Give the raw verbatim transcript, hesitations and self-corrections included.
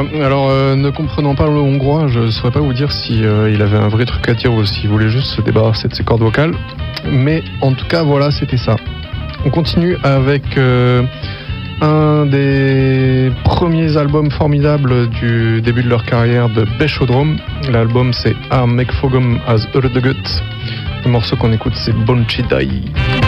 Voilà, alors euh, ne comprenant pas le hongrois, je ne saurais pas vous dire si euh, il avait un vrai truc à dire ou s'il voulait juste se débarrasser de ses cordes vocales. Mais en tout cas, voilà, c'était ça. On continue avec euh, un des premiers albums formidables du début de leur carrière de Bechodrom. L'album c'est A Meg Fogum as Urdegut. Le morceau qu'on écoute c'est Bonchi Dai.